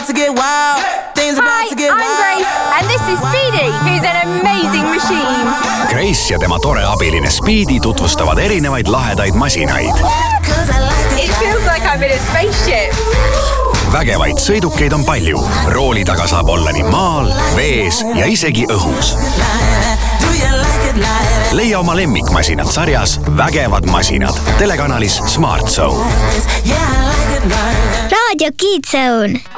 about to get wild. Things about to get wild. Hi, I'm Grace, and this is Speedy, who's an amazing machine. Grace ja tema tore abiline Speedy tutvustavad erinevaid lahedaid masinaid. It feels like I'm in a spaceship. Vägevaid sõidukeid on palju. Rooli taga saab olla nii maal, vees ja isegi õhus. Leia oma lemmikmasinad sarjas Vägevad masinad telekanalis Smart Zone. Radio Kids Zone.